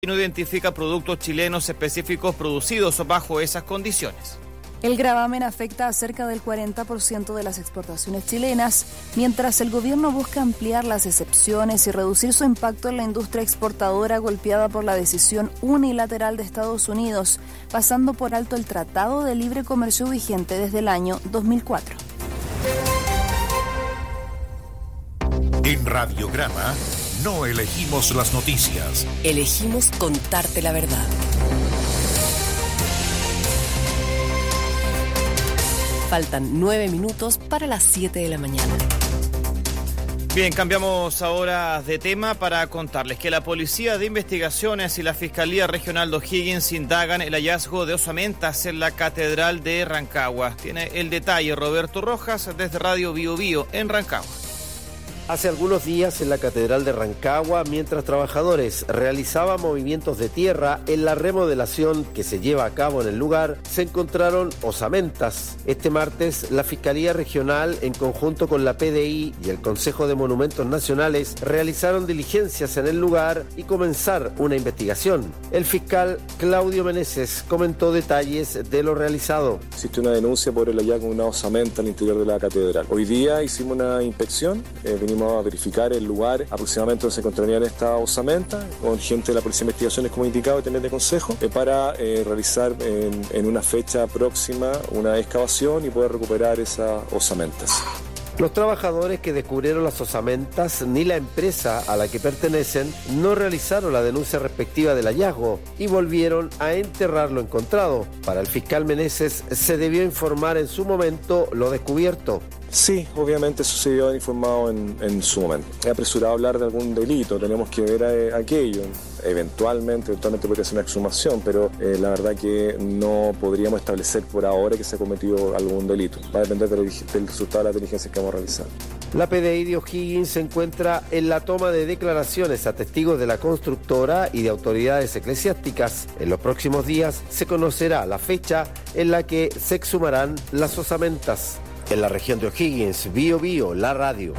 no identifica productos chilenos específicos producidos bajo esas condiciones. El gravamen afecta a cerca del 40% de las exportaciones chilenas, mientras el gobierno busca ampliar las excepciones y reducir su impacto en la industria exportadora golpeada por la decisión unilateral de Estados Unidos, pasando por alto el Tratado de Libre Comercio vigente desde el año 2004. En Radiograma no elegimos las noticias. Elegimos contarte la verdad. Faltan 9 minutos para las 7 de la mañana. Bien, cambiamos ahora de tema para contarles que la Policía de Investigaciones y la Fiscalía Regional de O'Higgins indagan el hallazgo de osamentas en la Catedral de Rancagua. Tiene el detalle Roberto Rojas desde Radio Bio Bio en Rancagua. Hace algunos días en la Catedral de Rancagua, mientras trabajadores realizaban movimientos de tierra en la remodelación que se lleva a cabo en el lugar, se encontraron osamentas. Este martes, la Fiscalía Regional, en conjunto con la PDI y el Consejo de Monumentos Nacionales, realizaron diligencias en el lugar y comenzar una investigación. El fiscal Claudio Meneses comentó detalles de lo realizado. Existe una denuncia por el hallazgo de una osamenta al interior de la catedral. Hoy día hicimos una inspección, venimos a verificar el lugar aproximadamente donde se encontrarían esta osamenta con gente de la Policía de Investigaciones, como indicado, y también de Consejo, para realizar en una fecha próxima una excavación y poder recuperar esas osamentas. Los trabajadores que descubrieron las osamentas ni la empresa a la que pertenecen no realizaron la denuncia respectiva del hallazgo y volvieron a enterrar lo encontrado. Para el fiscal Meneses se debió informar en su momento lo descubierto. Sí, obviamente eso se debió haber informado en su momento. Es apresurado hablar de algún delito, tenemos que ver aquello. Eventualmente podría ser una exhumación, pero la verdad que no podríamos establecer por ahora que se ha cometido algún delito. Va a depender del resultado de la diligencia que vamos a realizar. La PDI de O'Higgins se encuentra en la toma de declaraciones a testigos de la constructora y de autoridades eclesiásticas. En los próximos días se conocerá la fecha en la que se exhumarán las osamentas. En la región de O'Higgins, Bio Bio, la radio.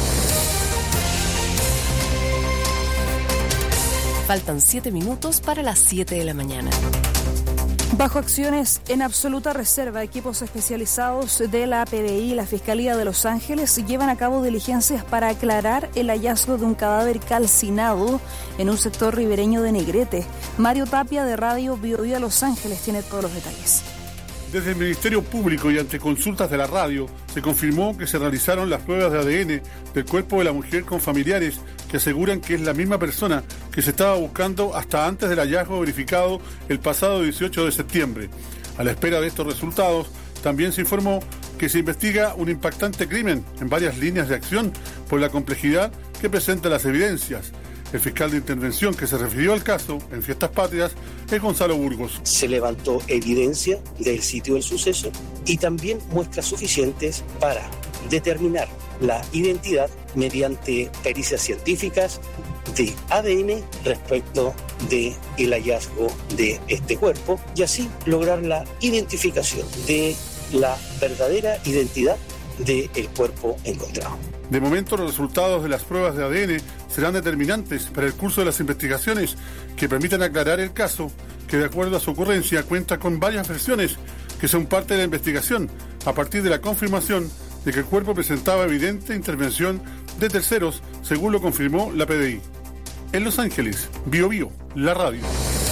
Faltan 7 minutos para las 7 de la mañana. Bajo acciones en absoluta reserva, equipos especializados de la PDI y la Fiscalía de Los Ángeles llevan a cabo diligencias para aclarar el hallazgo de un cadáver calcinado en un sector ribereño de Negrete. Mario Tapia de Radio Bio Bio Los Ángeles tiene todos los detalles. Desde el Ministerio Público y ante consultas de la radio, se confirmó que se realizaron las pruebas de ADN del cuerpo de la mujer con familiares que aseguran que es la misma persona que se estaba buscando hasta antes del hallazgo verificado el pasado 18 de septiembre. A la espera de estos resultados, también se informó que se investiga un impactante crimen en varias líneas de acción por la complejidad que presentan las evidencias. El fiscal de intervención que se refirió al caso en Fiestas Patrias es Gonzalo Burgos. Se levantó evidencia del sitio del suceso y también muestras suficientes para determinar la identidad mediante pericias científicas de ADN respecto del hallazgo de este cuerpo y así lograr la identificación de la verdadera identidad del cuerpo encontrado. De momento, los resultados de las pruebas de ADN serán determinantes para el curso de las investigaciones que permitan aclarar el caso, que de acuerdo a su ocurrencia cuenta con varias versiones que son parte de la investigación, a partir de la confirmación de que el cuerpo presentaba evidente intervención de terceros, según lo confirmó la PDI. En Los Ángeles, Bio Bio, la radio.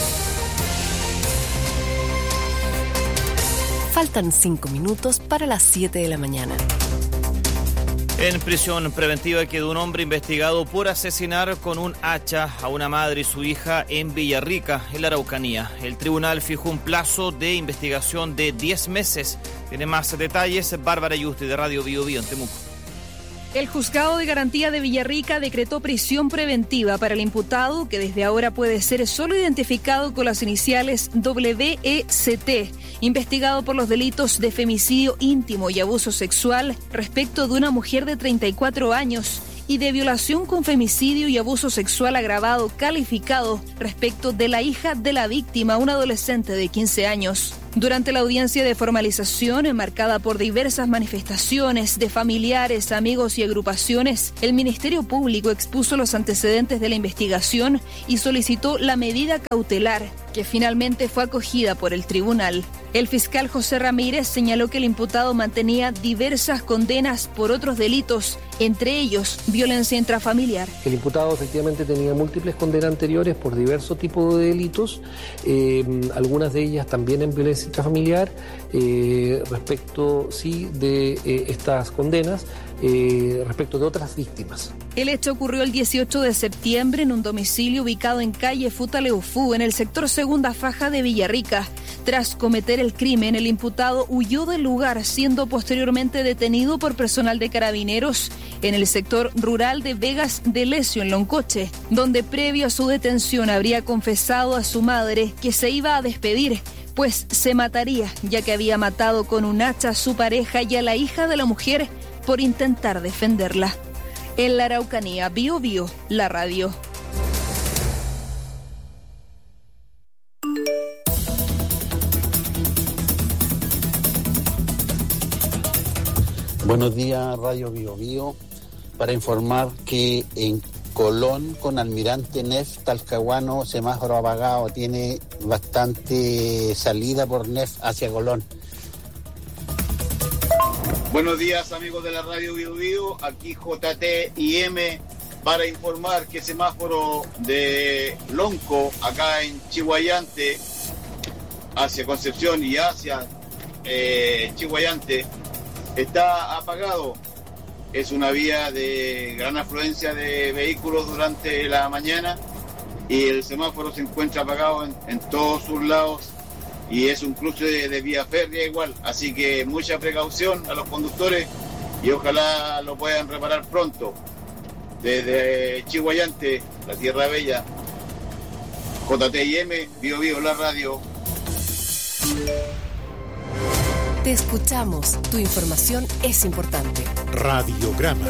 Faltan 5 minutos para las 7 de la mañana. En prisión preventiva quedó un hombre investigado por asesinar con un hacha a una madre y su hija en Villarrica, en la Araucanía. El tribunal fijó un plazo de investigación de 10 meses. Tiene más detalles Bárbara Yusti de Radio Bio Bio en Temuco. El Juzgado de Garantía de Villarrica decretó prisión preventiva para el imputado, que desde ahora puede ser solo identificado con las iniciales WECT, investigado por los delitos de femicidio íntimo y abuso sexual respecto de una mujer de 34 años y de violación con femicidio y abuso sexual agravado calificado respecto de la hija de la víctima, una adolescente de 15 años. Durante la audiencia de formalización, enmarcada por diversas manifestaciones de familiares, amigos y agrupaciones, el Ministerio Público expuso los antecedentes de la investigación y solicitó la medida cautelar, que finalmente fue acogida por el tribunal. El fiscal José Ramírez señaló que el imputado mantenía diversas condenas por otros delitos, entre ellos violencia intrafamiliar. El imputado efectivamente tenía múltiples condenas anteriores por diversos tipos de delitos, algunas de ellas también en violencia intrafamiliar, respecto sí de estas condenas, respecto de otras víctimas. El hecho ocurrió el 18 de septiembre en un domicilio ubicado en calle Futaleufú, en el sector Segunda Faja de Villarrica. Tras cometer el crimen, el imputado huyó del lugar, siendo posteriormente detenido por personal de Carabineros en el sector rural de Vegas de Lesio, en Loncoche, donde previo a su detención habría confesado a su madre que se iba a despedir, pues se mataría, ya que había matado con un hacha a su pareja y a la hija de la mujer por intentar defenderla. En la Araucanía, Bío Bío, la radio. Buenos días, Radio Bío Bío, para informar que en Colón con Almirante Nef Talcahuano, semáforo apagado, tiene bastante salida por Nef hacia Colón. Buenos días, amigos de la Radio Bío Bío, aquí JT y M para informar que semáforo de Lonco, acá en Chihuayante, hacia Concepción y hacia Chihuayante, está apagado. Es una vía de gran afluencia de vehículos durante la mañana y el semáforo se encuentra apagado en todos sus lados y es un cruce de vía férrea igual, así que mucha precaución a los conductores y ojalá lo puedan reparar pronto. Desde Chihuayante, la Tierra Bella, JTIM, Bío Bío, la radio. Te escuchamos, tu información es importante. Radiograma.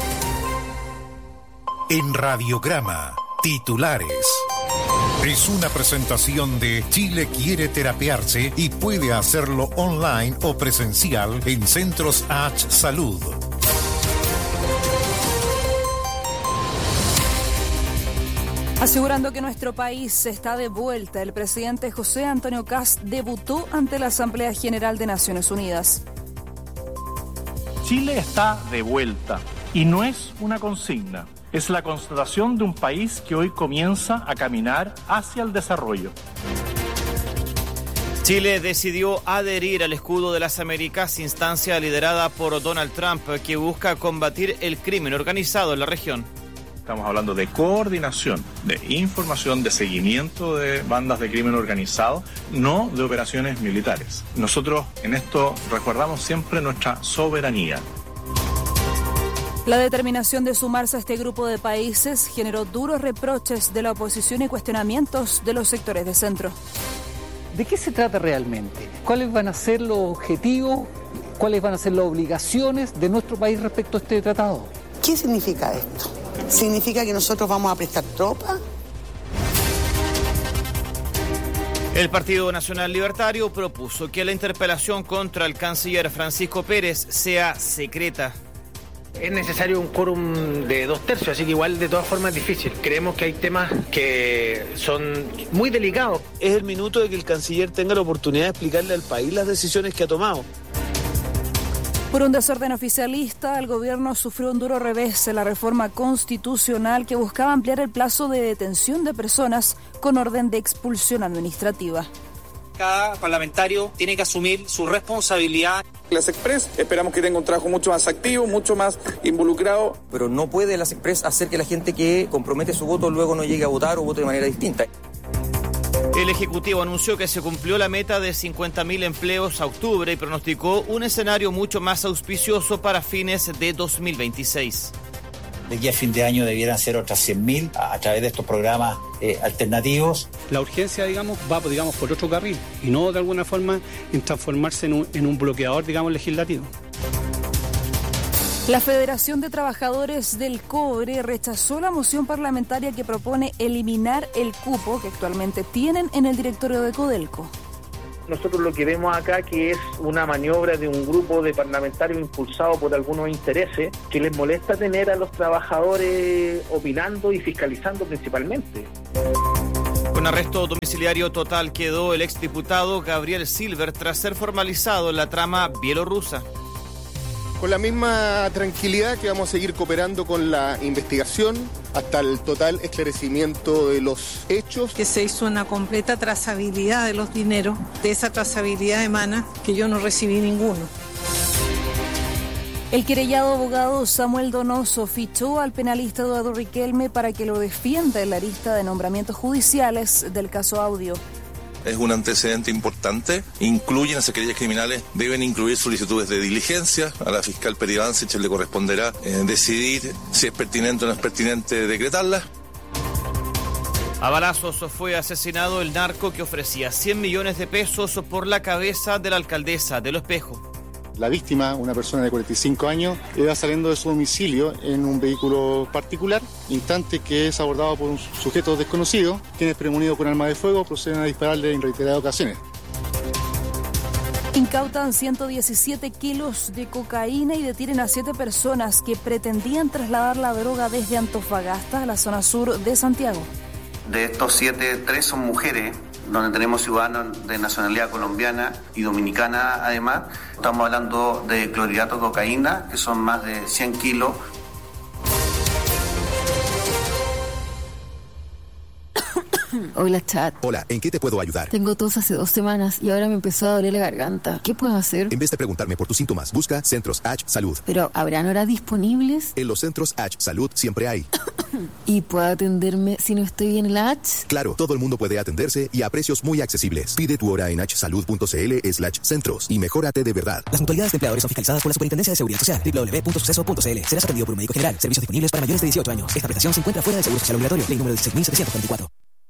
En Radiograma, titulares. Es una presentación de Chile quiere terapiarse y puede hacerlo online o presencial en Centros H Salud. Asegurando que nuestro país está de vuelta, el presidente José Antonio Kast debutó ante la Asamblea General de Naciones Unidas. Chile está de vuelta y no es una consigna, es la constatación de un país que hoy comienza a caminar hacia el desarrollo. Chile decidió adherir al escudo de las Américas, instancia liderada por Donald Trump, que busca combatir el crimen organizado en la región. Estamos hablando de coordinación, de información, de seguimiento de bandas de crimen organizado, no de operaciones militares. Nosotros en esto resguardamos siempre nuestra soberanía. La determinación de sumarse a este grupo de países generó duros reproches de la oposición y cuestionamientos de los sectores de centro. ¿De qué se trata realmente? ¿Cuáles van a ser los objetivos? ¿Cuáles van a ser las obligaciones de nuestro país respecto a este tratado? ¿Qué significa esto? ¿Significa que nosotros vamos a prestar tropas? El Partido Nacional Libertario propuso que la interpelación contra el canciller Francisco Pérez sea secreta. Es necesario un quórum de 2/3, así que igual de todas formas es difícil. Creemos que hay temas que son muy delicados. Es el minuto de que el canciller tenga la oportunidad de explicarle al país las decisiones que ha tomado. Por un desorden oficialista, el gobierno sufrió un duro revés en la reforma constitucional que buscaba ampliar el plazo de detención de personas con orden de expulsión administrativa. Cada parlamentario tiene que asumir su responsabilidad. Las Express esperamos que tenga un trabajo mucho más activo, mucho más involucrado. Pero no puede las Express hacer que la gente que compromete su voto luego no llegue a votar o vote de manera distinta. El Ejecutivo anunció que se cumplió la meta de 50.000 empleos a octubre y pronosticó un escenario mucho más auspicioso para fines de 2026. De aquí a fin de año debieran ser otras 100.000 a través de estos programas alternativos. La urgencia, va por otro carril y no de alguna forma en transformarse en un bloqueador, legislativo. La Federación de Trabajadores del Cobre rechazó la moción parlamentaria que propone eliminar el cupo que actualmente tienen en el directorio de Codelco. Nosotros lo que vemos acá que es una maniobra de un grupo de parlamentarios impulsado por algunos intereses que les molesta tener a los trabajadores opinando y fiscalizando principalmente. Con arresto domiciliario total quedó el exdiputado Gabriel Silver tras ser formalizado en la trama bielorrusa. Con la misma tranquilidad que vamos a seguir cooperando con la investigación hasta el total esclarecimiento de los hechos. Que se hizo una completa trazabilidad de los dineros. De esa trazabilidad emana que yo no recibí ninguno. El querellado abogado Samuel Donoso fichó al penalista Eduardo Riquelme para que lo defienda en la lista de nombramientos judiciales del caso Audio. Es un antecedente importante. Incluyen las querellas criminales, deben incluir solicitudes de diligencia. A la fiscal Peri Bancich le corresponderá decidir si es pertinente o no es pertinente decretarlas. A balazos fue asesinado el narco que ofrecía 100 millones de pesos por la cabeza de la alcaldesa de Lo Espejo. La víctima, una persona de 45 años, iba saliendo de su domicilio en un vehículo particular, instante que es abordado por un sujeto desconocido, quienes premonidos con arma de fuego proceden a dispararle en reiteradas ocasiones. Incautan 117 kilos de cocaína y detienen a 7 personas que pretendían trasladar la droga desde Antofagasta a la zona sur de Santiago. De estos 7, 3 son mujeres, donde tenemos ciudadanos de nacionalidad colombiana y dominicana además. Estamos hablando de clorhidrato de cocaína, que son más de 100 kilos. Hola, chat. Hola, ¿en qué te puedo ayudar? Tengo tos hace 2 semanas y ahora me empezó a doler la garganta. ¿Qué puedo hacer? En vez de preguntarme por tus síntomas, busca Centros H Salud. ¿Pero habrán horas disponibles? En los Centros H Salud siempre hay. ¿Y puedo atenderme si no estoy en la H? Claro, todo el mundo puede atenderse y a precios muy accesibles. Pide tu hora en hsalud.cl/centros y mejórate de verdad. Las mutualidades de empleadores son fiscalizadas por la Superintendencia de Seguridad Social. www.suceso.cl. Serás atendido por un médico general. Servicios disponibles para mayores de 18 años. Esta prestación se encuentra fuera del Seguro Social Obligatorio. Ley número 16.744.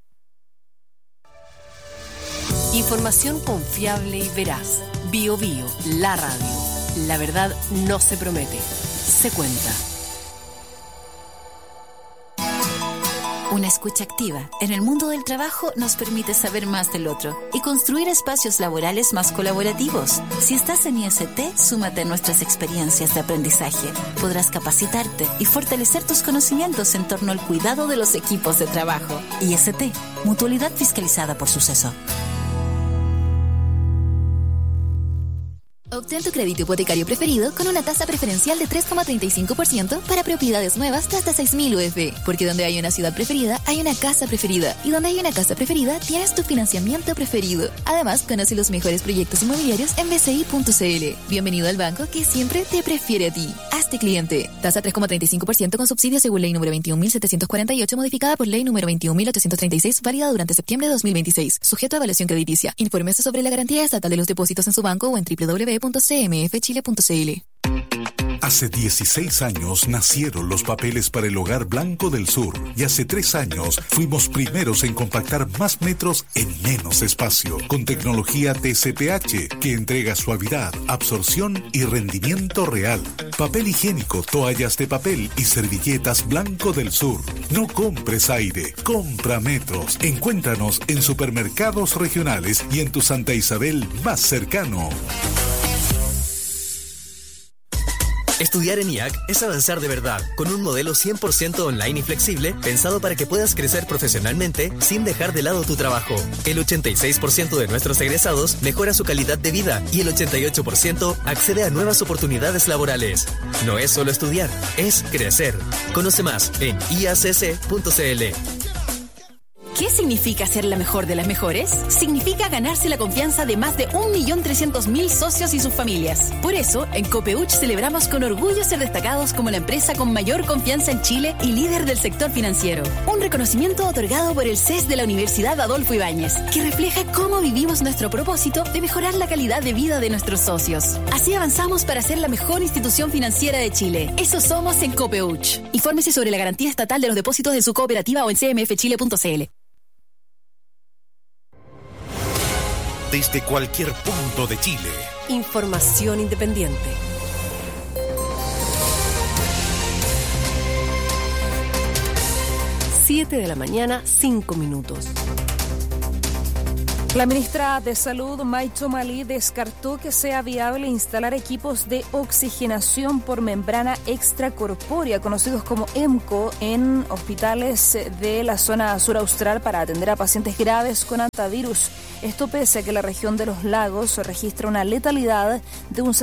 Información confiable y veraz. BioBio, la radio. La verdad no se promete, se cuenta. Una escucha activa en el mundo del trabajo nos permite saber más del otro y construir espacios laborales más colaborativos. Si estás en IST, súmate a nuestras experiencias de aprendizaje. Podrás capacitarte y fortalecer tus conocimientos en torno al cuidado de los equipos de trabajo. IST, mutualidad fiscalizada por Suceso. Obtén tu crédito hipotecario preferido con una tasa preferencial de 3,35% para propiedades nuevas de hasta 6.000 UF. Porque donde hay una ciudad preferida, hay una casa preferida. Y donde hay una casa preferida, tienes tu financiamiento preferido. Además, conoce los mejores proyectos inmobiliarios en bci.cl. Bienvenido al banco que siempre te prefiere a ti. Hazte cliente. Tasa 3,35% con subsidio según ley número 21.748, modificada por ley número 21.836, válida durante septiembre de 2026. Sujeto a evaluación crediticia. Infórmese sobre la garantía estatal de los depósitos en su banco o en www.cmfchile.cl. Hace 16 años nacieron los papeles para el Hogar Blanco del Sur y hace 3 años fuimos primeros en compactar más metros en menos espacio con tecnología TCPH que entrega suavidad, absorción y rendimiento real. Papel higiénico, toallas de papel y servilletas Blanco del Sur. No compres aire, compra metros. Encuéntranos en supermercados regionales y en tu Santa Isabel más cercano. Estudiar en IAC es avanzar de verdad, con un modelo 100% online y flexible, pensado para que puedas crecer profesionalmente sin dejar de lado tu trabajo. El 86% de nuestros egresados mejora su calidad de vida y el 88% accede a nuevas oportunidades laborales. No es solo estudiar, es crecer. Conoce más en iacc.cl. ¿Qué significa ser la mejor de las mejores? Significa ganarse la confianza de más de 1.300.000 socios y sus familias. Por eso, en Copeuch celebramos con orgullo ser destacados como la empresa con mayor confianza en Chile y líder del sector financiero. Un reconocimiento otorgado por el CES de la Universidad Adolfo Ibáñez, que refleja cómo vivimos nuestro propósito de mejorar la calidad de vida de nuestros socios. Así avanzamos para ser la mejor institución financiera de Chile. Eso somos en Copeuch. Infórmese sobre la garantía estatal de los depósitos de su cooperativa o en cmfchile.cl. Desde cualquier punto de Chile. Información independiente. 7 de la mañana, 5 minutos. La ministra de Salud, Mai Chomali, descartó que sea viable instalar equipos de oxigenación por membrana extracorpórea, conocidos como EMCO, en hospitales de la zona sur austral para atender a pacientes graves con hantavirus. Esto pese a que la región de los lagos registra una letalidad de un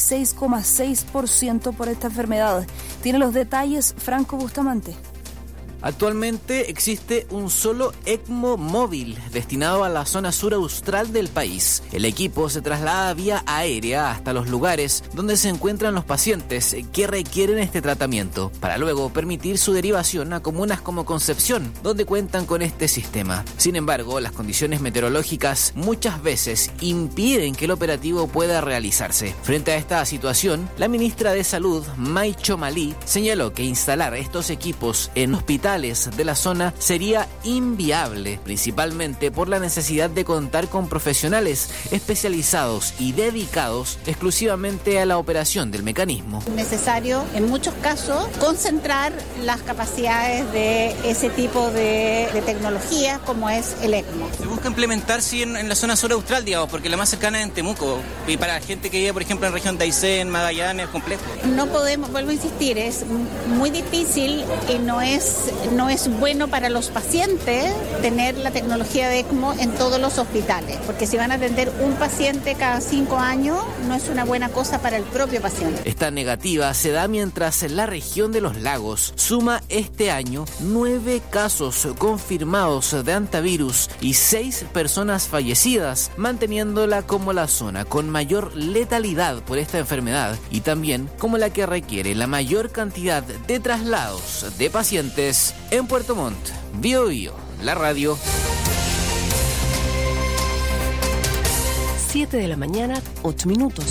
66,6% por esta enfermedad. Tiene los detalles Franco Bustamante. Actualmente existe un solo ECMO móvil destinado a la zona sur austral del país. El equipo se traslada vía aérea hasta los lugares donde se encuentran los pacientes que requieren este tratamiento, para luego permitir su derivación a comunas como Concepción, donde cuentan con este sistema. Sin embargo, las condiciones meteorológicas muchas veces impiden que el operativo pueda realizarse. Frente a esta situación, la ministra de Salud, Mai Chomali, señaló que instalar estos equipos en hospitales de la zona sería inviable, principalmente por la necesidad de contar con profesionales especializados y dedicados exclusivamente a la operación del mecanismo. Es necesario, en muchos casos, concentrar las capacidades de ese tipo de tecnología como es el ECMO. Se busca implementar, sí, en la zona sur austral, digamos, porque la más cercana es en Temuco, y para la gente que vive, por ejemplo, en la región de Aysén, Magallanes, complejo. No podemos, vuelvo a insistir, es muy difícil y no es bueno para los pacientes tener la tecnología de ECMO en todos los hospitales, porque si van a atender un paciente cada 5 años, no es una buena cosa para el propio paciente. Esta negativa se da mientras la región de los lagos suma este año 9 casos confirmados de hantavirus y 6 personas fallecidas, manteniéndola como la zona con mayor letalidad por esta enfermedad y también como la que requiere la mayor cantidad de traslados de pacientes en Puerto Montt. Bio Bio, la radio. 7 de la mañana, 8 minutos.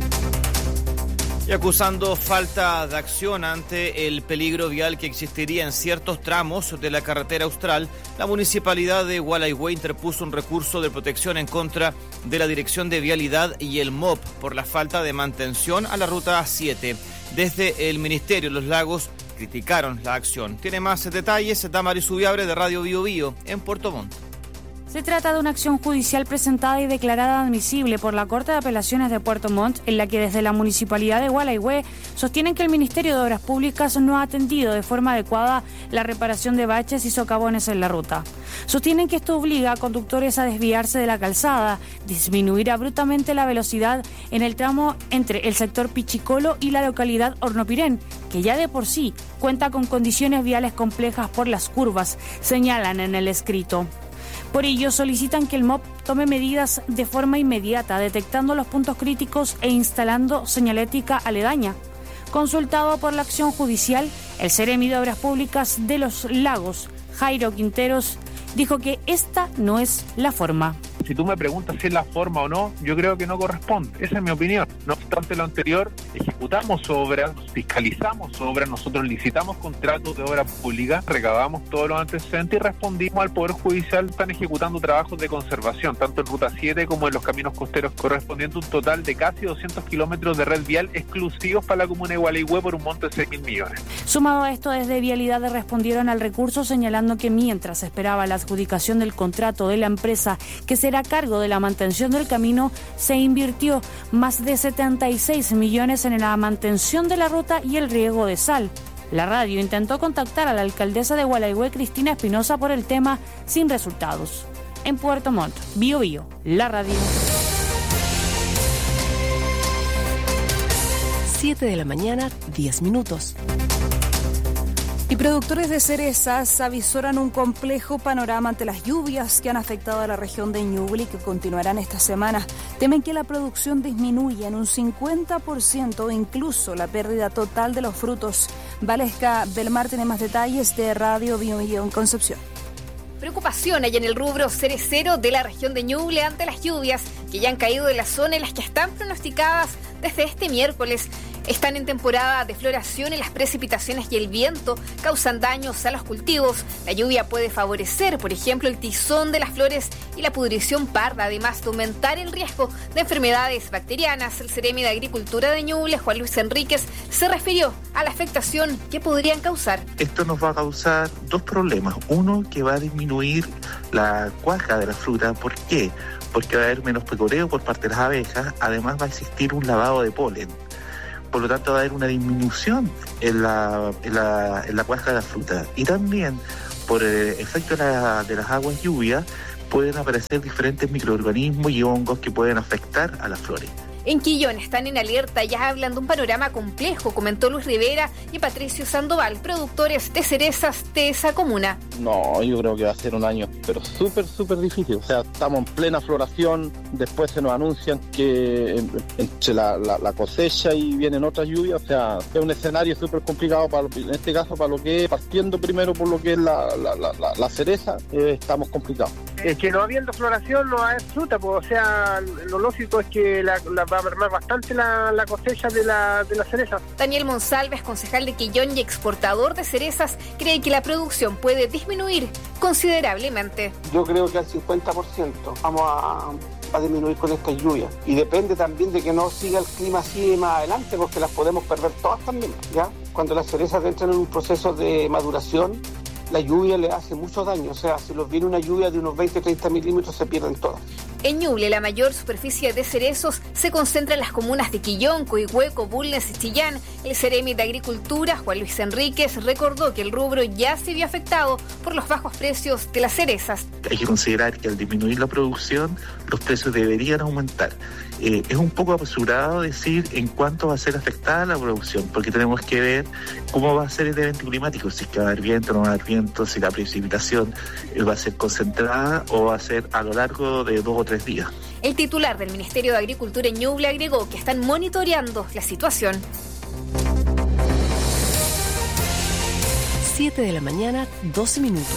Y acusando falta de acción ante el peligro vial que existiría en ciertos tramos de la carretera austral, la municipalidad de Gualeguay interpuso un recurso de protección en contra de la Dirección de Vialidad y el MOP por la falta de mantención a la ruta 7. Desde el Ministerio de los Lagos criticaron la acción. Tiene más detalles Damaris Subiabre de Radio Bio Bio en Puerto Montt. Se trata de una acción judicial presentada y declarada admisible por la Corte de Apelaciones de Puerto Montt, en la que desde la Municipalidad de Gualeguay sostienen que el Ministerio de Obras Públicas no ha atendido de forma adecuada la reparación de baches y socavones en la ruta. Sostienen que esto obliga a conductores a desviarse de la calzada, disminuir abruptamente la velocidad en el tramo entre el sector Pichicolo y la localidad Hornopirén, que ya de por sí cuenta con condiciones viales complejas por las curvas, señalan en el escrito. Por ello, solicitan que el MOP tome medidas de forma inmediata, detectando los puntos críticos e instalando señalética aledaña. Consultado por la acción judicial, el Seremi de Obras Públicas de los Lagos, Jairo Quinteros, dijo que esta no es la forma. Si tú me preguntas si es la forma o no, yo creo que no corresponde. Esa es mi opinión. No obstante lo anterior, ejecutamos obras, fiscalizamos obras, nosotros licitamos contratos de obra pública, recabamos todos los antecedentes y respondimos al Poder Judicial. Están ejecutando trabajos de conservación, tanto en Ruta 7 como en los caminos costeros, correspondiendo a un total de casi 200 kilómetros de red vial exclusivos para la comuna de Gualeguay por un monto de 6.000 millones. Sumado a esto, desde Vialidad respondieron al recurso señalando que mientras esperaba la adjudicación del contrato de la empresa que será a cargo de la mantención del camino, se invirtió más de 76 millones en la mantención de la ruta y el riego de sal. La radio intentó contactar a la alcaldesa de Gualeguay, Cristina Espinosa, por el tema, sin resultados. En Puerto Montt, Bio Bio, la radio. 7 de la mañana, 10 minutos. Y productores de cerezas avisoran un complejo panorama ante las lluvias que han afectado a la región de Ñuble y que continuarán esta semana. Temen que la producción disminuya en un 50% o incluso la pérdida total de los frutos. Valesca Belmar tiene más detalles de Radio Bio Bio en Concepción. Preocupación hay en el rubro cerecero de la región de Ñuble ante las lluvias que ya han caído de la zona y las que están pronosticadas desde este miércoles. Están en temporada de floración y las precipitaciones y el viento causan daños a los cultivos. La lluvia puede favorecer, por ejemplo, el tizón de las flores y la pudrición parda, además de aumentar el riesgo de enfermedades bacterianas. El Ceremi de Agricultura de Ñuble, Juan Luis Enríquez, se refirió a la afectación que podrían causar. Esto nos va a causar dos problemas. Uno, que va a disminuir la cuaja de la fruta. ¿Por qué? Porque va a haber menos pecoreo por parte de las abejas. Además va a existir un lavado de polen. Por lo tanto va a haber una disminución en la cuaja de la fruta. Y también, por el efecto de las aguas lluvias, pueden aparecer diferentes microorganismos y hongos que pueden afectar a las flores. En Quillón están en alerta, ya hablan de un panorama complejo, comentó Luis Rivera y Patricio Sandoval, productores de cerezas de esa comuna. No, yo creo que va a ser un año, pero súper difícil. O sea, estamos en plena floración, después se nos anuncian que entre la cosecha y vienen otras lluvias. O sea, es un escenario súper complicado, en este caso, para lo que es, partiendo primero por lo que es la cereza, estamos complicados. Es que no habiendo floración no hay fruta, pues, o sea, lo lógico es que va a mermar bastante la cosecha de la cereza. Daniel Monsalves, concejal de Quillón y exportador de cerezas, cree que la producción puede disminuir considerablemente. Yo creo que al 50% vamos a disminuir con esta lluvia. Y depende también de que no siga el clima así más adelante, porque las podemos perder todas también, ¿ya? Cuando las cerezas entran en un proceso de maduración, la lluvia le hace mucho daño. O sea, si nos viene una lluvia de unos 20-30 milímetros, se pierden todas. En Ñuble, la mayor superficie de cerezos se concentra en las comunas de Quillón, Coihueco, Bulnes y Chillán. El Ceremi de Agricultura, Juan Luis Enríquez, recordó que el rubro ya se vio afectado por los bajos precios de las cerezas. Hay que considerar que al disminuir la producción, los precios deberían aumentar. Es un poco apresurado decir en cuánto va a ser afectada la producción, porque tenemos que ver cómo va a ser el evento climático, si es que va a haber viento o no va a haber viento, si la precipitación va a ser concentrada o va a ser a lo largo de 2 o 3 días. El titular del Ministerio de Agricultura en Ñuble agregó que están monitoreando la situación. 7 de la mañana, 12 minutos.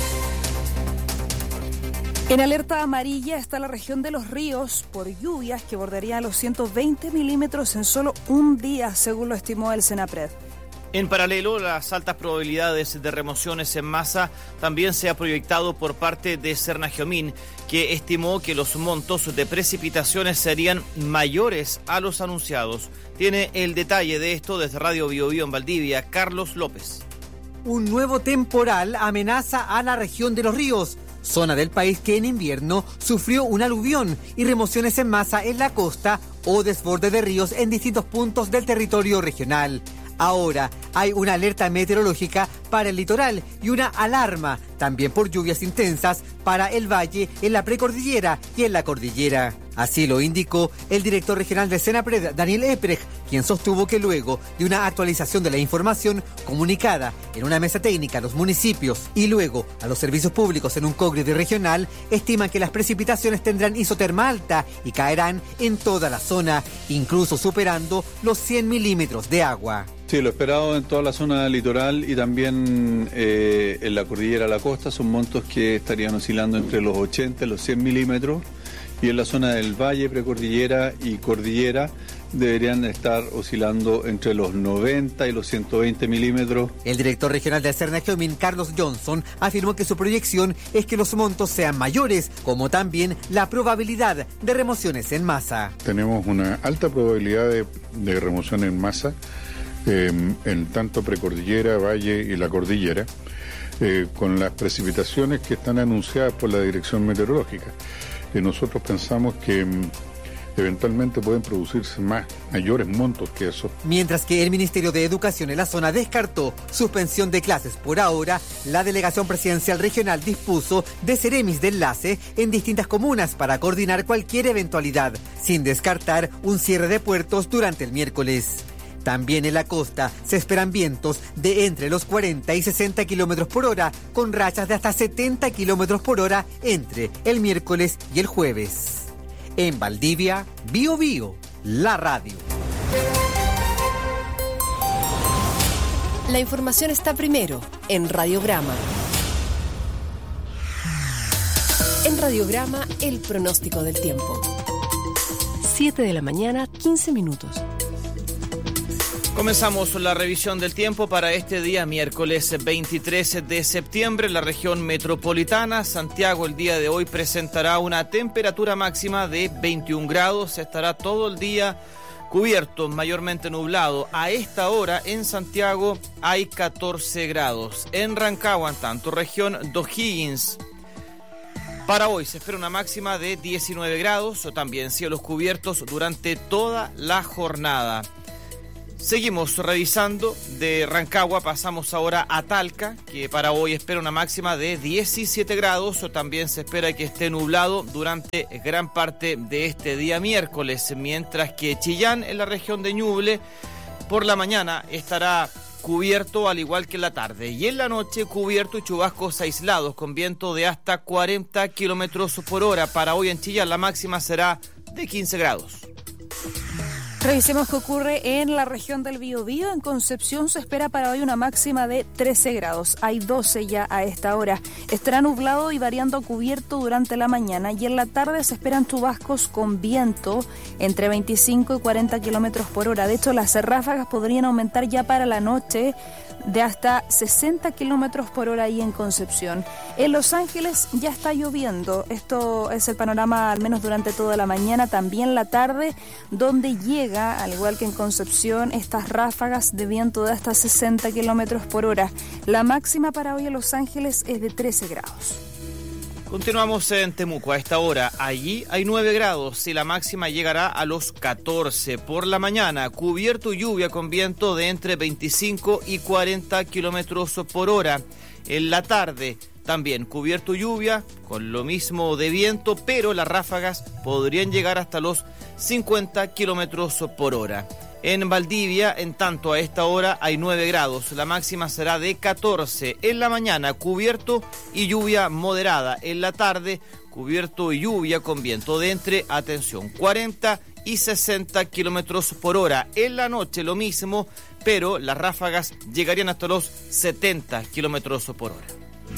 En alerta amarilla está la región de Los Ríos por lluvias que bordearían los 120 milímetros en solo un día, según lo estimó el Senapred. En paralelo, las altas probabilidades de remociones en masa también se ha proyectado por parte de Cernagiomín, que estimó que los montos de precipitaciones serían mayores a los anunciados. Tiene el detalle de esto desde Radio Biobío en Valdivia, Carlos López. Un nuevo temporal amenaza a la región de Los Ríos, zona del país que en invierno sufrió un aluvión y remociones en masa en la costa o desborde de ríos en distintos puntos del territorio regional. Ahora hay una alerta meteorológica para el litoral y una alarma también por lluvias intensas para el valle, en la precordillera y en la cordillera. Así lo indicó el director regional de Senapred, Daniel Eprecht, quien sostuvo que luego de una actualización de la información comunicada en una mesa técnica a los municipios y luego a los servicios públicos en un congreso regional, estiman que las precipitaciones tendrán isoterma alta y caerán en toda la zona, incluso superando los 100 milímetros de agua. Sí, lo esperado en toda la zona litoral y también en la cordillera, la costa, son montos que estarían oscilando entre los 80 y los 100 milímetros, y en la zona del valle, precordillera y cordillera deberían estar oscilando entre los 90 y los 120 milímetros. El director regional de Cernagiomín, Carlos Johnson, afirmó que su proyección es que los montos sean mayores, como también la probabilidad de remociones en masa. Tenemos una alta probabilidad de remoción en masa en tanto precordillera, valle y la cordillera, con las precipitaciones que están anunciadas por la Dirección Meteorológica. Nosotros pensamos que eventualmente pueden producirse mayores montos que eso. Mientras que el Ministerio de Educación en la zona descartó suspensión de clases por ahora, la Delegación Presidencial Regional dispuso de seremis de enlace en distintas comunas para coordinar cualquier eventualidad, sin descartar un cierre de puertos durante el miércoles. También en la costa se esperan vientos de entre los 40 y 60 kilómetros por hora, con rachas de hasta 70 kilómetros por hora entre el miércoles y el jueves. En Valdivia, Biobío, la radio. La información está primero en Radiograma. En Radiograma, el pronóstico del tiempo. 7 de la mañana, 15 minutos. Comenzamos la revisión del tiempo para este día miércoles 23 de septiembre. La región metropolitana, Santiago, el día de hoy presentará una temperatura máxima de 21 grados. Estará todo el día cubierto, mayormente nublado. A esta hora en Santiago hay 14 grados. En Rancagua, en tanto, región d'O'Higgins, para hoy se espera una máxima de 19 grados, o también cielos cubiertos durante toda la jornada. Seguimos revisando. De Rancagua pasamos ahora a Talca, que para hoy espera una máxima de 17 grados, o también se espera que esté nublado durante gran parte de este día miércoles, mientras que Chillán, en la región de Ñuble, por la mañana estará cubierto al igual que en la tarde, y en la noche cubierto y chubascos aislados con viento de hasta 40 kilómetros por hora. Para hoy en Chillán la máxima será de 15 grados. Revisemos qué ocurre en la región del Biobío. En Concepción se espera para hoy una máxima de 13 grados. Hay 12 ya a esta hora. Estará nublado y variando a cubierto durante la mañana, y en la tarde se esperan chubascos con viento entre 25 y 40 kilómetros por hora. De hecho, las ráfagas podrían aumentar ya para la noche de hasta 60 kilómetros por hora ahí en Concepción. En Los Ángeles ya está lloviendo. Esto es el panorama al menos durante toda la mañana, también la tarde, donde llega, al igual que en Concepción, estas ráfagas de viento de hasta 60 kilómetros por hora. La máxima para hoy en Los Ángeles es de 13 grados. Continuamos en Temuco a esta hora. Allí hay 9 grados y la máxima llegará a los 14. Por la mañana, cubierto y lluvia con viento de entre 25 y 40 kilómetros por hora. En la tarde, también cubierto y lluvia con lo mismo de viento, pero las ráfagas podrían llegar hasta los 50 kilómetros por hora. En Valdivia, en tanto, a esta hora hay 9 grados. La máxima será de 14. En la mañana, cubierto y lluvia moderada. En la tarde, cubierto y lluvia con viento de entre, atención, 40 y 60 kilómetros por hora. En la noche, lo mismo, pero las ráfagas llegarían hasta los 70 kilómetros por hora.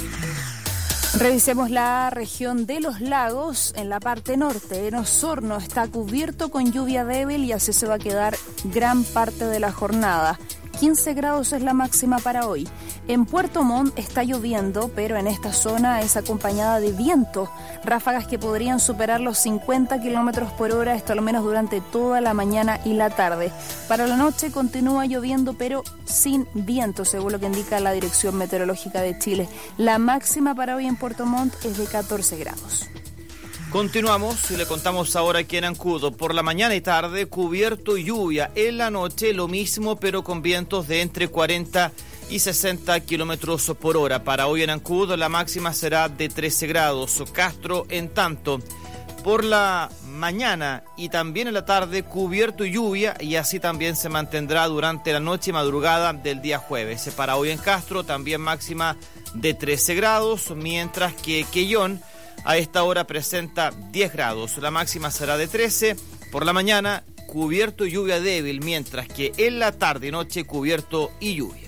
Revisemos la región de los lagos. En la parte norte, en Osorno, está cubierto con lluvia débil y así se va a quedar gran parte de la jornada. 15 grados es la máxima para hoy. En Puerto Montt está lloviendo, pero en esta zona es acompañada de viento. Ráfagas que podrían superar los 50 kilómetros por hora, esto al menos durante toda la mañana y la tarde. Para la noche continúa lloviendo, pero sin viento, según lo que indica la Dirección Meteorológica de Chile. La máxima para hoy en Puerto Montt es de 14 grados. Continuamos y le contamos ahora aquí en Ancudo. Por la mañana y tarde, cubierto y lluvia. En la noche, lo mismo, pero con vientos de entre 40 y 60 kilómetros por hora. Para hoy en Ancudo, la máxima será de 13 grados. Castro, en tanto, por la mañana y también en la tarde, cubierto y lluvia, y así también se mantendrá durante la noche y madrugada del día jueves. Para hoy en Castro, también máxima de 13 grados, mientras que Quellón a esta hora presenta 10 grados. La máxima será de 13. Por la mañana, cubierto y lluvia débil, mientras que en la tarde y noche, cubierto y lluvia.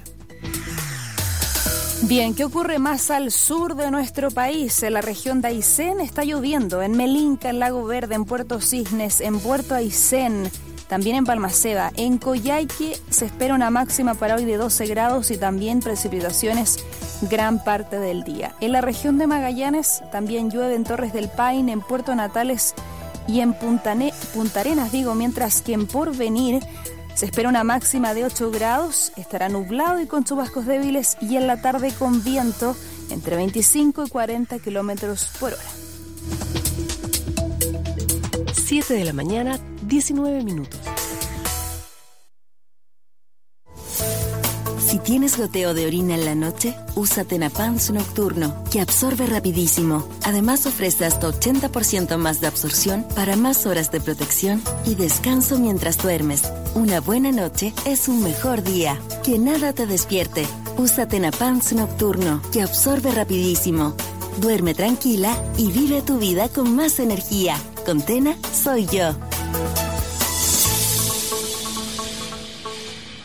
Bien, ¿qué ocurre más al sur de nuestro país? En la región de Aysén está lloviendo. En Melinca, en Lago Verde, en Puerto Cisnes, en Puerto Aysén, también en Balmaceda. En Coyhaique se espera una máxima para hoy de 12 grados y también precipitaciones gran parte del día. En la región de Magallanes también llueve en Torres del Paine, en Puerto Natales y en Punta Arenas, mientras que en Porvenir se espera una máxima de 8 grados, estará nublado y con chubascos débiles, y en la tarde con viento entre 25 y 40 kilómetros por hora. 7 de la mañana, 19 minutos. Si tienes goteo de orina en la noche, usa Tenapans Nocturno, que absorbe rapidísimo. Además ofrece hasta 80% más de absorción para más horas de protección y descanso mientras duermes. Una buena noche es un mejor día. Que nada te despierte. Usa Tenapans Nocturno, que absorbe rapidísimo. Duerme tranquila y vive tu vida con más energía. Con Tena, soy yo.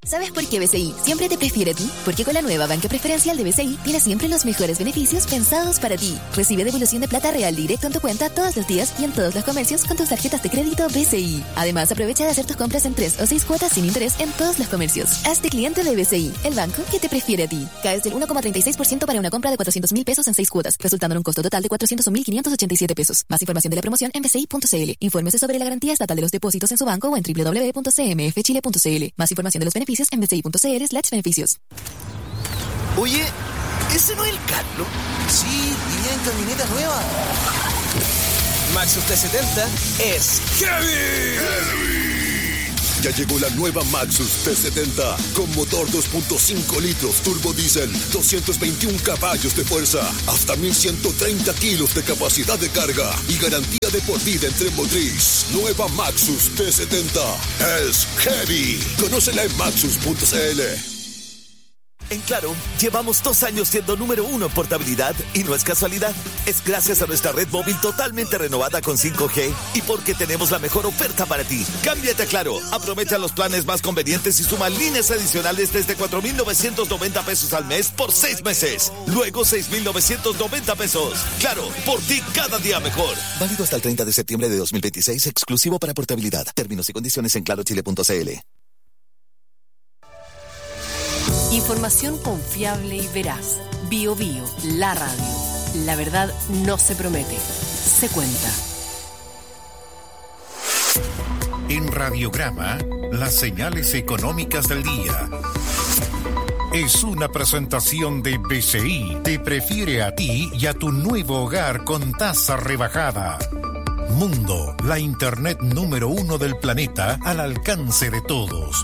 ¿Sabes por qué BCI siempre te prefiere a ti? Porque con la nueva banca preferencial de BCI tienes siempre los mejores beneficios pensados para ti. Recibe devolución de plata real directo en tu cuenta todos los días y en todos los comercios con tus tarjetas de crédito BCI. Además, aprovecha de hacer tus compras en 3 o 6 cuotas sin interés en todos los comercios. Hazte cliente de BCI, el banco que te prefiere a ti. Caes del 1,36% para una compra de 400.000 pesos en 6 cuotas, resultando en un costo total de 401.587 pesos. Más información de la promoción en bci.cl. Infórmese sobre la garantía estatal de los depósitos en su banco o en www.cmfchile.cl. Más información de los beneficios en bci.cl/beneficios. Oye, ¿ese no es el Carlos? Sí, vivía en camioneta nueva. Maxus T70 es heavy. Ya llegó la nueva Maxus T70 con motor 2.5 litros turbo diésel, 221 caballos de fuerza, hasta 1.130 kilos de capacidad de carga y garantía de por vida en tren motriz. Nueva Maxus T70 es heavy. Conócela en maxus.cl. En Claro, llevamos 2 años siendo número 1 en portabilidad y no es casualidad. Es gracias a nuestra red móvil totalmente renovada con 5G y porque tenemos la mejor oferta para ti. Cámbiate a Claro, aprovecha los planes más convenientes y suma líneas adicionales desde 4.990 pesos al mes por 6 meses. Luego 6.990 pesos. Claro, por ti cada día mejor. Válido hasta el 30 de septiembre de 2026, exclusivo para portabilidad. Términos y condiciones en clarochile.cl. Información confiable y veraz. BioBio, la radio. La verdad no se promete, se cuenta. En Radiograma, las señales económicas del día. Es una presentación de BCI. Te prefiere a ti y a tu nuevo hogar con tasa rebajada. Mundo, la internet número 1 del planeta al alcance de todos.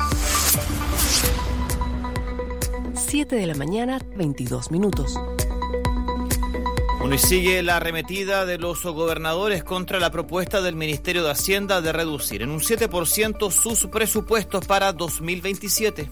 7 de la mañana, 22 minutos. Bueno, y sigue la arremetida de los gobernadores contra la propuesta del Ministerio de Hacienda de reducir en un 7% sus presupuestos para 2027.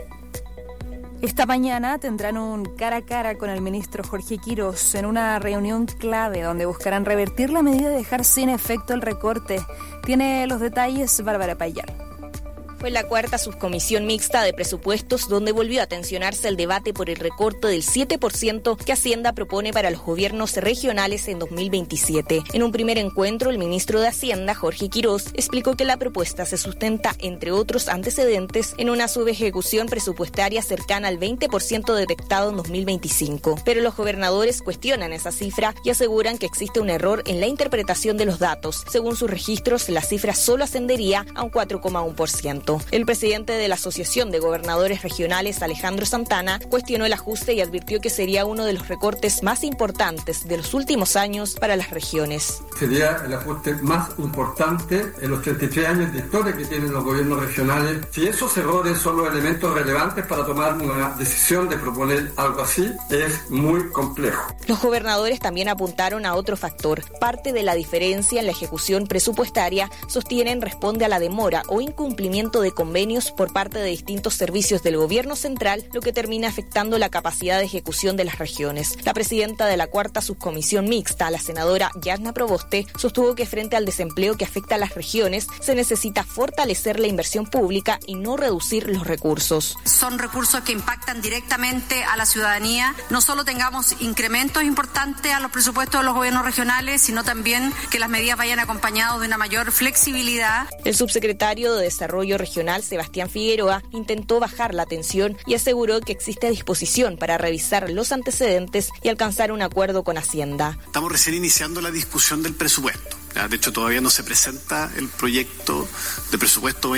Esta mañana tendrán un cara a cara con el ministro Jorge Quirós en una reunión clave donde buscarán revertir la medida de dejar sin efecto el recorte. Tiene los detalles Bárbara Payán. Fue la cuarta subcomisión mixta de presupuestos donde volvió a tensionarse el debate por el recorte del 7% que Hacienda propone para los gobiernos regionales en 2027. En un primer encuentro, el ministro de Hacienda, Jorge Quirós, explicó que la propuesta se sustenta, entre otros antecedentes, en una subejecución presupuestaria cercana al 20% detectado en 2025. Pero los gobernadores cuestionan esa cifra y aseguran que existe un error en la interpretación de los datos. Según sus registros, la cifra solo ascendería a un 4,1%. El presidente de la Asociación de Gobernadores Regionales, Alejandro Santana, cuestionó el ajuste y advirtió que sería uno de los recortes más importantes de los últimos años para las regiones. Sería el ajuste más importante en los 33 años de historia que tienen los gobiernos regionales. Si esos errores son los elementos relevantes para tomar una decisión de proponer algo así, es muy complejo. Los gobernadores también apuntaron a otro factor. Parte de la diferencia en la ejecución presupuestaria, sostienen, responde a la demora o incumplimiento de convenios por parte de distintos servicios del gobierno central, lo que termina afectando la capacidad de ejecución de las regiones. La presidenta de la cuarta subcomisión mixta, la senadora Yasna Proboste, sostuvo que frente al desempleo que afecta a las regiones, se necesita fortalecer la inversión pública y no reducir los recursos. Son recursos que impactan directamente a la ciudadanía. No solo tengamos incrementos importantes a los presupuestos de los gobiernos regionales, sino también que las medidas vayan acompañadas de una mayor flexibilidad. El subsecretario de Desarrollo Regional, Sebastián Figueroa, intentó bajar la tensión y aseguró que existe disposición para revisar los antecedentes y alcanzar un acuerdo con Hacienda. Estamos recién iniciando la discusión del presupuesto. De hecho, todavía no se presenta el proyecto de presupuesto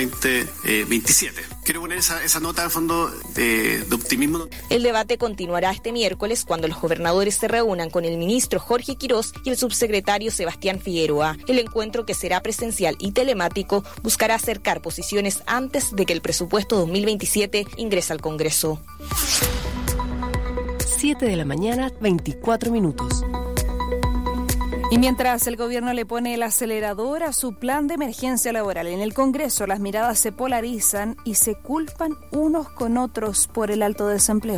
2027. Quiero poner esa nota de fondo de optimismo. El debate continuará este miércoles cuando los gobernadores se reúnan con el ministro Jorge Quirós y el subsecretario Sebastián Figueroa. El encuentro, que será presencial y telemático, buscará acercar posiciones antes de que el presupuesto 2027 ingrese al Congreso. 7 de la mañana, 24 minutos. Y mientras el gobierno le pone el acelerador a su plan de emergencia laboral, en el Congreso las miradas se polarizan y se culpan unos con otros por el alto desempleo.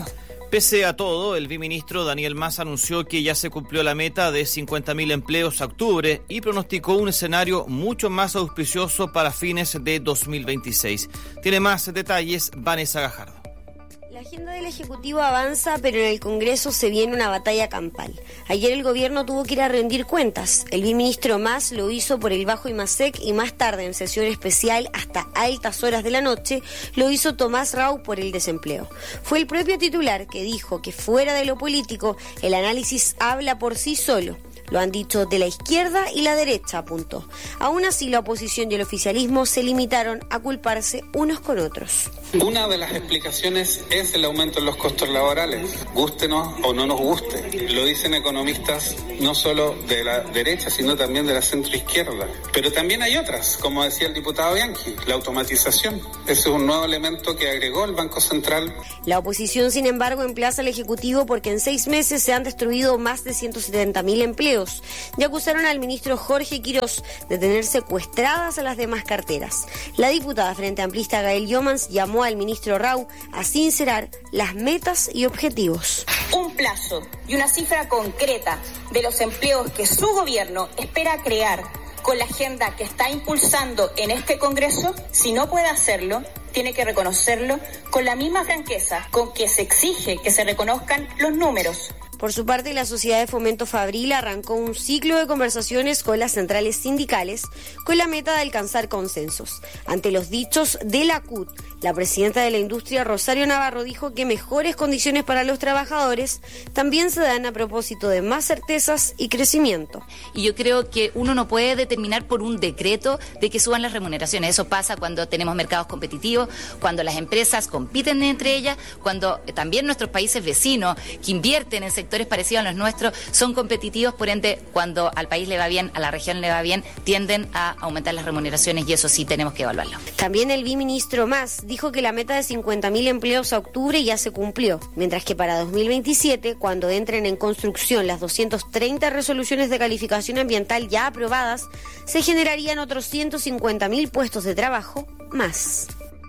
Pese a todo, el viceministro Daniel Mas anunció que ya se cumplió la meta de 50.000 empleos a octubre y pronosticó un escenario mucho más auspicioso para fines de 2026. Tiene más detalles Vanessa Gajardo. La agenda del Ejecutivo avanza, pero en el Congreso se viene una batalla campal. Ayer el gobierno tuvo que ir a rendir cuentas. El viceministro Mas lo hizo por el Bajo Imasec y más tarde, en sesión especial hasta altas horas de la noche, lo hizo Tomás Rau por el desempleo. Fue el propio titular que dijo que fuera de lo político, el análisis habla por sí solo. Lo han dicho de la izquierda y la derecha, apuntó. Aún así, la oposición y el oficialismo se limitaron a culparse unos con otros. Una de las explicaciones es el aumento en los costos laborales, gústenos o no nos guste. Lo dicen economistas no solo de la derecha, sino también de la centroizquierda. Pero también hay otras, como decía el diputado Bianchi, la automatización. Ese es un nuevo elemento que agregó el Banco Central. La oposición, sin embargo, emplaza al Ejecutivo porque en 6 meses se han destruido más de 170.000 empleos. Y acusaron al ministro Jorge Quirós de tener secuestradas a las demás carteras. La diputada Frente Amplista Gael Yomans llamó al ministro Rau a sincerar las metas y objetivos. Un plazo y una cifra concreta de los empleos que su gobierno espera crear con la agenda que está impulsando en este Congreso, si no puede hacerlo, tiene que reconocerlo con la misma franqueza con que se exige que se reconozcan los números. Por su parte, la Sociedad de Fomento Fabril arrancó un ciclo de conversaciones con las centrales sindicales con la meta de alcanzar consensos. Ante los dichos de la CUT, la presidenta de la industria, Rosario Navarro, dijo que mejores condiciones para los trabajadores también se dan a propósito de más certezas y crecimiento. Y yo creo que uno no puede determinar por un decreto de que suban las remuneraciones. Eso pasa cuando tenemos mercados competitivos, cuando las empresas compiten entre ellas, cuando también nuestros países vecinos que invierten en sectores parecidos a los nuestros son competitivos, por ende, cuando al país le va bien, a la región le va bien, tienden a aumentar las remuneraciones y eso sí tenemos que evaluarlo. También el viceministro Mas dijo que la meta de 50.000 empleos a octubre ya se cumplió, mientras que para 2027, cuando entren en construcción las 230 resoluciones de calificación ambiental ya aprobadas, se generarían otros 150.000 puestos de trabajo más.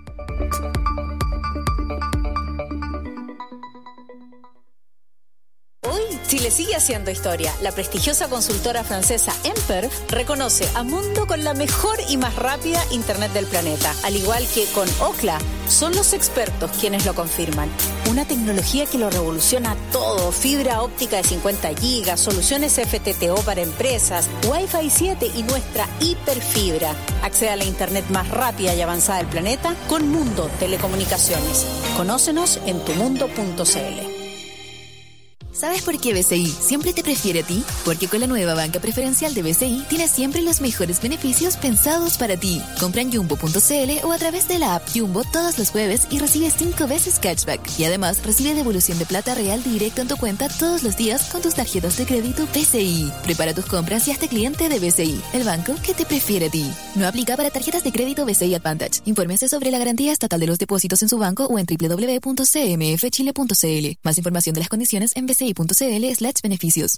Hoy, Chile sigue haciendo historia. La prestigiosa consultora francesa Emperf reconoce a Mundo con la mejor y más rápida Internet del planeta. Al igual que con Ookla, son los expertos quienes lo confirman. Una tecnología que lo revoluciona todo. Fibra óptica de 50 gigas, soluciones FTTO para empresas, Wi-Fi 7 y nuestra hiperfibra. Accede a la Internet más rápida y avanzada del planeta con Mundo Telecomunicaciones. Conócenos en tumundo.cl. ¿Sabes por qué BCI siempre te prefiere a ti? Porque con la nueva banca preferencial de BCI tienes siempre los mejores beneficios pensados para ti. Compra en Jumbo.cl o a través de la app Jumbo todos los jueves y recibe 5 veces cashback. Y además recibe devolución de plata real directo en tu cuenta todos los días con tus tarjetas de crédito BCI. Prepara tus compras y hazte cliente de BCI, el banco que te prefiere a ti. No aplica para tarjetas de crédito BCI Advantage. Infórmese sobre la garantía estatal de los depósitos en su banco o en www.cmfchile.cl. Más información de las condiciones en BCI.cl/beneficios.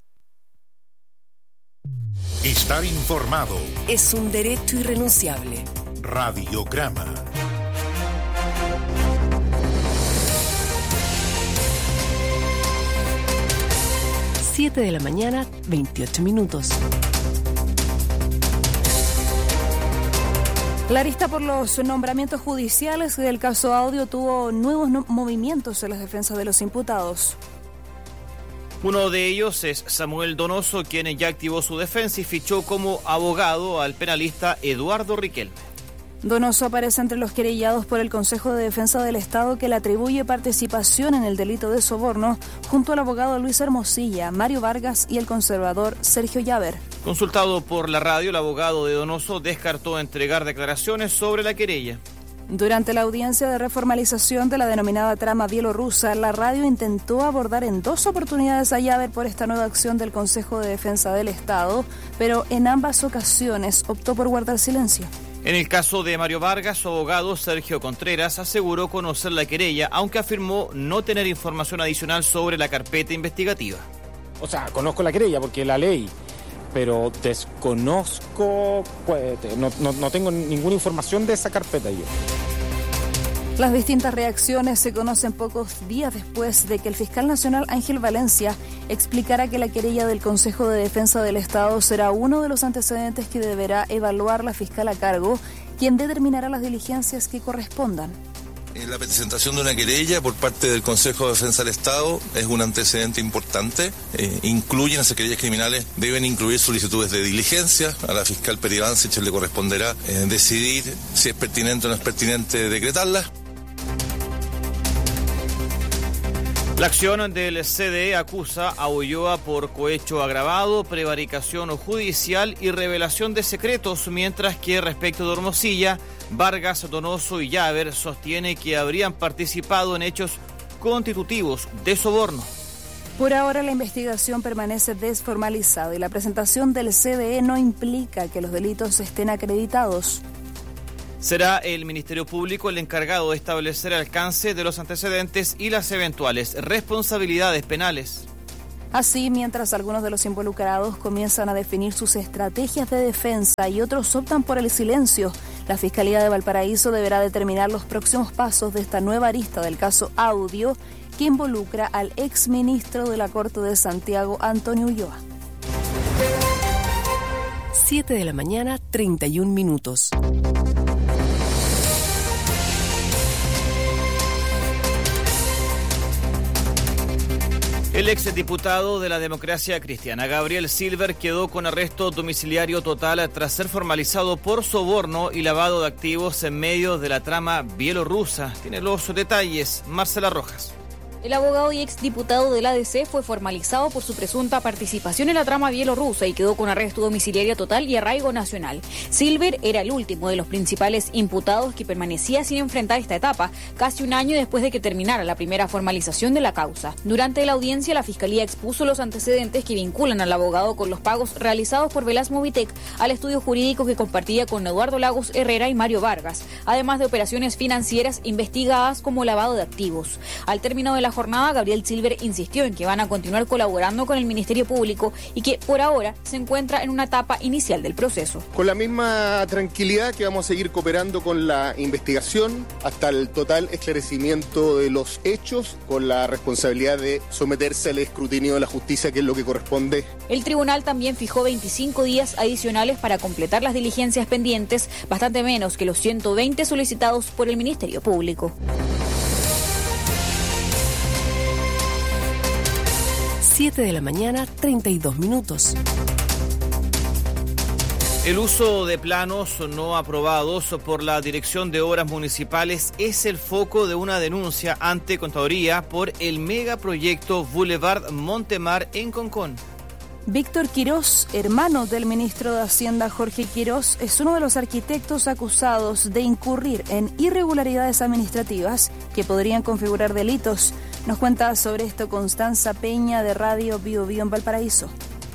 Estar informado es un derecho irrenunciable. Radiograma. Siete de la mañana, 28 minutos. La lista por los nombramientos judiciales del caso Audio tuvo nuevos movimientos en las defensas de los imputados. Uno de ellos es Samuel Donoso, quien ya activó su defensa y fichó como abogado al penalista Eduardo Riquelme. Donoso aparece entre los querellados por el Consejo de Defensa del Estado, que le atribuye participación en el delito de soborno junto al abogado Luis Hermosilla, Mario Vargas y el conservador Sergio Llaver. Consultado por la radio, el abogado de Donoso descartó entregar declaraciones sobre la querella. Durante la audiencia de reformalización de la denominada trama bielorrusa, la radio intentó abordar en 2 oportunidades a Llaver por esta nueva acción del Consejo de Defensa del Estado, pero en ambas ocasiones optó por guardar silencio. En el caso de Mario Vargas, su abogado Sergio Contreras aseguró conocer la querella, aunque afirmó no tener información adicional sobre la carpeta investigativa. O sea, conozco la querella porque la leí, pero desconozco, pues, no tengo ninguna información de esa carpeta yo. Las distintas reacciones se conocen pocos días después de que el fiscal nacional Ángel Valencia explicara que la querella del Consejo de Defensa del Estado será uno de los antecedentes que deberá evaluar la fiscal a cargo, quien determinará las diligencias que correspondan. La presentación de una querella por parte del Consejo de Defensa del Estado es un antecedente importante. Incluyen esas querellas criminales, deben incluir solicitudes de diligencia. A la fiscal Peri Bancich le corresponderá decidir si es pertinente o no es pertinente decretarlas. La acción del CDE acusa a Ulloa por cohecho agravado, prevaricación judicial y revelación de secretos, mientras que respecto de Hermosilla, Vargas, Donoso y Llaver sostiene que habrían participado en hechos constitutivos de soborno. Por ahora la investigación permanece desformalizada y la presentación del CDE no implica que los delitos estén acreditados. Será el Ministerio Público el encargado de establecer el alcance de los antecedentes y las eventuales responsabilidades penales. Así, mientras algunos de los involucrados comienzan a definir sus estrategias de defensa y otros optan por el silencio, la Fiscalía de Valparaíso deberá determinar los próximos pasos de esta nueva arista del caso Audio, que involucra al exministro de la Corte de Santiago, Antonio Ulloa. 7 de la mañana, 31 minutos. El exdiputado de la Democracia Cristiana, Gabriel Silver, quedó con arresto domiciliario total tras ser formalizado por soborno y lavado de activos en medio de la trama bielorrusa. Tiene los detalles, Marcela Rojas. El abogado y exdiputado del ADC fue formalizado por su presunta participación en la trama bielorrusa y quedó con arresto domiciliario total y arraigo nacional. Silver era el último de los principales imputados que permanecía sin enfrentar esta etapa, casi un año después de que terminara la primera formalización de la causa. Durante la audiencia, la Fiscalía expuso los antecedentes que vinculan al abogado con los pagos realizados por Velas Movitec al estudio jurídico que compartía con Eduardo Lagos Herrera y Mario Vargas, además de operaciones financieras investigadas como lavado de activos. Al término de la jornada, Gabriel Silver insistió en que van a continuar colaborando con el Ministerio Público y que por ahora se encuentra en una etapa inicial del proceso. Con la misma tranquilidad que vamos a seguir cooperando con la investigación hasta el total esclarecimiento de los hechos, con la responsabilidad de someterse al escrutinio de la justicia, que es lo que corresponde. El tribunal también fijó 25 días adicionales para completar las diligencias pendientes, bastante menos que los 120 solicitados por el Ministerio Público. 7 de la mañana, 32 minutos. El uso de planos no aprobados por la Dirección de Obras Municipales es el foco de una denuncia ante Contaduría por el megaproyecto Boulevard Montemar en Concón. Víctor Quirós, hermano del ministro de Hacienda Jorge Quirós, es uno de los arquitectos acusados de incurrir en irregularidades administrativas que podrían configurar delitos. Nos cuenta sobre esto Constanza Peña de Radio Bio Bio en Valparaíso.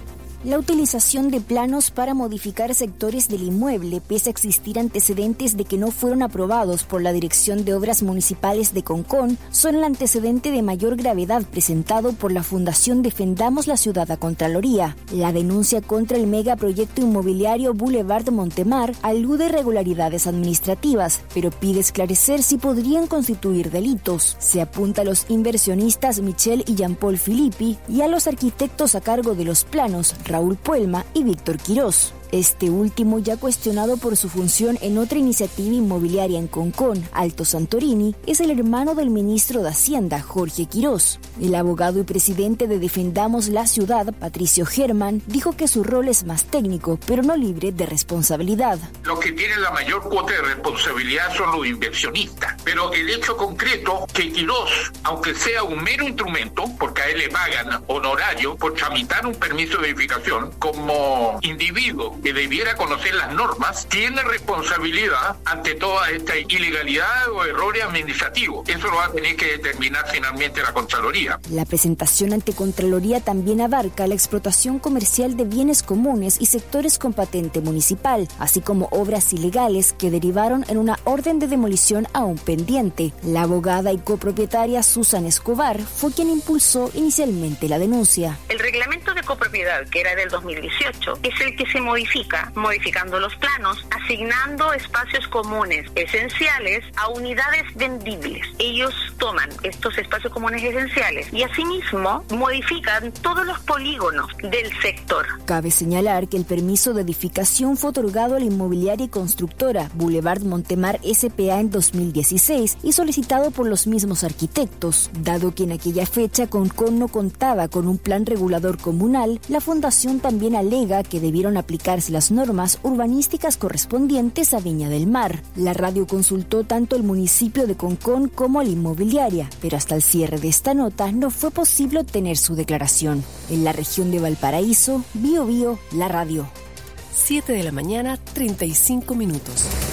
La utilización de planos para modificar sectores del inmueble, pese a existir antecedentes de que no fueron aprobados por la Dirección de Obras Municipales de Concón, son el antecedente de mayor gravedad presentado por la Fundación Defendamos la Ciudad a Contraloría. La denuncia contra el megaproyecto inmobiliario Boulevard Montemar alude a irregularidades administrativas, pero pide esclarecer si podrían constituir delitos. Se apunta a los inversionistas Michel y Jean-Paul Filippi y a los arquitectos a cargo de los planos, Raúl Puelma y Víctor Quirós. Este último ya cuestionado por su función en otra iniciativa inmobiliaria en Concón, Alto Santorini, es el hermano del ministro de Hacienda, Jorge Quirós. El abogado y presidente de Defendamos la Ciudad, Patricio Germán, dijo que su rol es más técnico, pero no libre de responsabilidad. Los que tienen la mayor cuota de responsabilidad son los inversionistas, pero el hecho concreto que Quirós, aunque sea un mero instrumento, porque a él le pagan honorario por tramitar un permiso de edificación, como individuo que debiera conocer las normas, tiene responsabilidad ante toda esta ilegalidad o errores administrativos. Eso lo va a tener que determinar finalmente la Contraloría. La presentación ante Contraloría también abarca la explotación comercial de bienes comunes y sectores con patente municipal, así como obras ilegales que derivaron en una orden de demolición aún pendiente. La abogada y copropietaria Susan Escobar fue quien impulsó inicialmente la denuncia. El reglamento de copropiedad, que era del 2018, es el que se modificó modifica, modificando los planos, asignando espacios comunes esenciales a unidades vendibles. Ellos toman estos espacios comunes esenciales y asimismo modifican todos los polígonos del sector. Cabe señalar que el permiso de edificación fue otorgado a la inmobiliaria y constructora Boulevard Montemar S.p.A. en 2016 y solicitado por los mismos arquitectos. Dado que en aquella fecha Concon no contaba con un plan regulador comunal, la fundación también alega que debieron aplicarse las normas urbanísticas correspondientes a Viña del Mar. La radio consultó tanto el municipio de Concon como a la inmobiliaria, pero hasta el cierre de esta nota no fue posible obtener su declaración. En la región de Valparaíso, Bio Bio, la radio. 7 de la mañana, 35 minutos.